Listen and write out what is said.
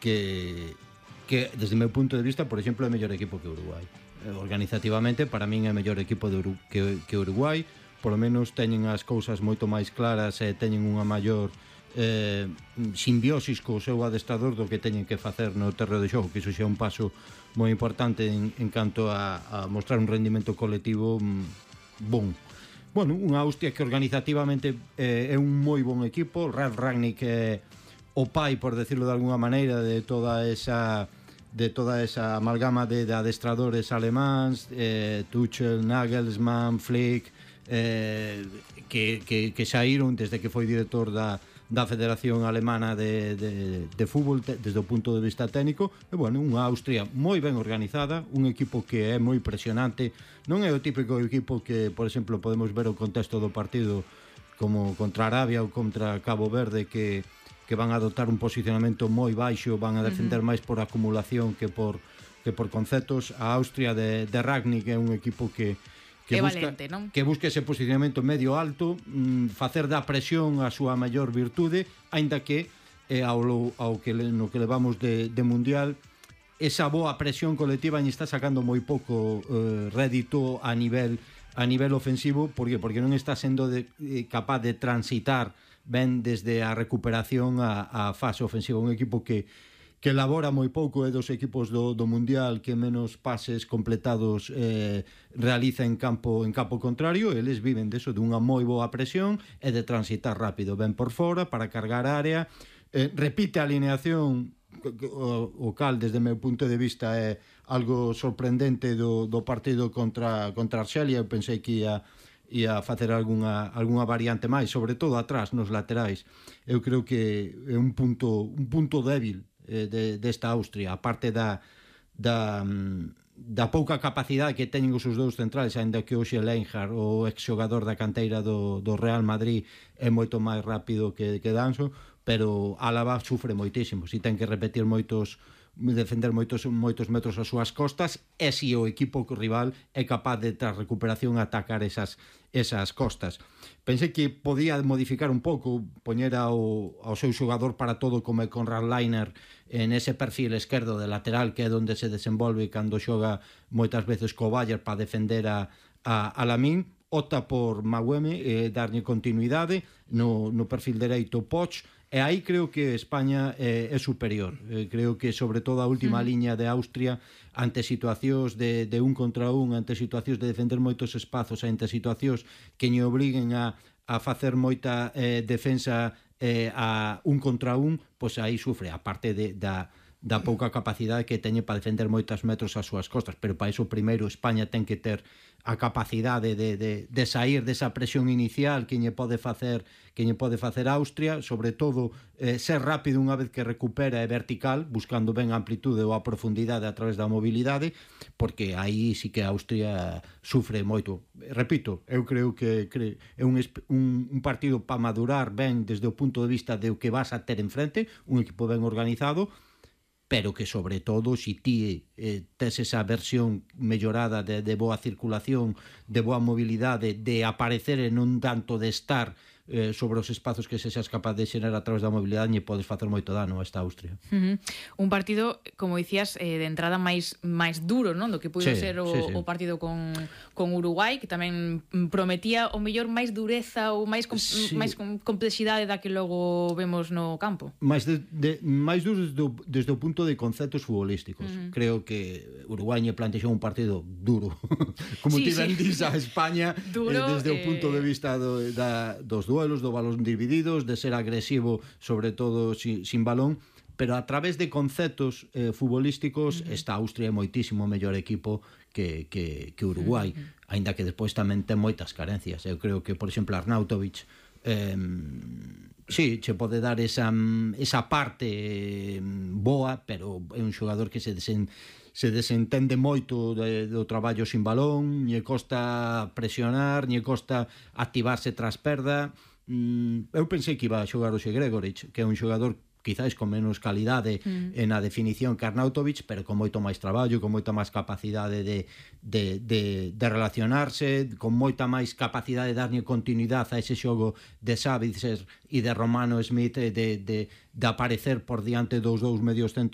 que desde o meu punto de vista, por exemplo, é mellor equipo que Uruguai. Organizativamente, para min é mellor equipo que Uruguai. Por lo menos teñen as cousas moito máis claras e teñen unha maior simbiosis co seu adestrador do que teñen que facer no terreo de xogo, que iso xa é un paso moi importante en canto a mostrar un rendimento colectivo bon. Bueno, unha Austria que organizativamente é un moi bon equipo. Ralf Rangnick é o pai, por decirlo de alguna maneira, de toda esa amalgama de adestradores alemáns, Tuchel, Nagelsmann, Flick, que saíron desde que foi director da Federación Alemana de Fútbol desde o punto de vista técnico. E bueno, unha Austria moi ben organizada, un equipo que é moi presionante. Non é o típico equipo que, por exemplo, podemos ver o contexto do partido como contra Arabia ou contra Cabo Verde, que van a adoptar un posicionamento moi baixo, van a defender máis por acumulación que por conceptos. A Austria de Rangnick é un equipo que valente, non? Que busca ese posicionamento medio alto, facer da presión a súa maior virtude, aínda que no que levamos de mundial, esa boa presión colectiva lle está sacando moi pouco rédito a nivel ofensivo. Por qué? Porque non está sendo capaz de transitar ben desde a recuperación a fase ofensiva. Un equipo que elabora moi pouco, é dos equipos do Mundial que menos pases completados realiza en campo contrario. Eles viven deso, dunha moi boa presión e de transitar rápido, ben por fora para cargar a área. Repite a alineación, o cal desde o meu punto de vista é algo sorprendente do partido contra Arxelia. Eu pensei que ia facer algunha variante máis, sobre todo atrás nos laterais. Eu creo que é un punto débil desta Austria, a parte da pouca capacidade que teñen os seus dous centrais, ainda que hoxe Leinhard, o exxogador da canteira do Real Madrid, é moito máis rápido que Danso, pero Álava sufre moitísimo, si ten que repetir defender moitos metros as súas costas, e si o equipo rival é capaz de, tras recuperación, atacar esas costas. Pensei que podía modificar un pouco, poñer ao seu xogador para todo, como é Konrad Lainer, en ese perfil esquerdo de lateral, que é onde se desenvolve cando xoga moitas veces co Bayern para defender a Lamine. Opta por Magueme, darlle continuidade no perfil dereito Poch, e aí creo que España é superior. Creo que sobre todo a última liña de Austria, ante situacións de un contra un, ante situacións de defender moitos espazos, ante situacións que lle obriguen a facer moita defensa a un contra un, pois aí sufre, a parte da pouca capacidade que teñe para defender moitos metros as súas costas. Pero para iso primeiro España ten que ter a capacidade de sair desa presión inicial que lle pode facer Austria, sobre todo ser rápido unha vez que recupera, e vertical, buscando ben a amplitude ou a profundidade a través da mobilidade, porque aí sí que Austria sufre moito. Repito, eu creo que é un partido para madurar ben desde o punto de vista de o que vas a ter enfrente, un equipo ben organizado, pero que sobre todo, si ti tes esa versión mellorada de boa circulación, de boa mobilidade, de aparecer e non tanto de estar sobre os espazos que se seas capaz de xerar a través da mobilidade, e podes facer moito dano a esta Austria. Un partido, como dicías, de entrada máis duro, non? Do que puido ser o partido con Uruguai, que tamén prometía o mellor máis dureza ou máis complexidade da que logo vemos no campo. Máis duro desde o punto de conceptos futbolísticos. Creo que Uruguai plantexou un partido duro, como ti ben dis a España, desde o punto de vista dos duelos, do balón divididos, de ser agresivo, sobre todo sin balón, pero a través de conceptos futbolísticos, esta Austria é moitísimo mellor equipo que Uruguai, aínda que despois tamén ten moitas carencias. Eu creo que, por exemplo, Arnautovic sí, che pode dar esa parte boa, pero é un xogador que se desentende moito do traballo sin balón, lle costa presionar, lle costa activarse tras perda. Eu pensei que iba a xogar hoxe Gregoric, que é un xogador quizáis con menos calidade na definición que Arnautovic, pero con moito máis traballo, con moita máis capacidade de relacionarse, con moita máis capacidade de darlle continuidade a ese xogo de Sabitzer e de Romano Smith, de aparecer por diante dos dous medios centros